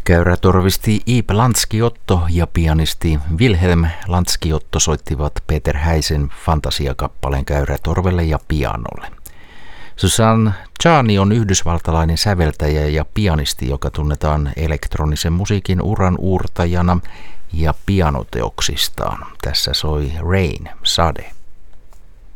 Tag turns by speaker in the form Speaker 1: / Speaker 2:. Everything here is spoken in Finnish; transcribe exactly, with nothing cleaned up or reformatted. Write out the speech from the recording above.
Speaker 1: Käyrätorvisti Iip Lansky-Otto ja pianisti Wilhelm Lansky-Otto soittivat Peter Häisen fantasiakappaleen käyrätorvelle ja pianolle. Susan Chani on yhdysvaltalainen säveltäjä ja pianisti, joka tunnetaan elektronisen musiikin uran uurtajana ja pianoteoksistaan. Tässä soi Rain, sade.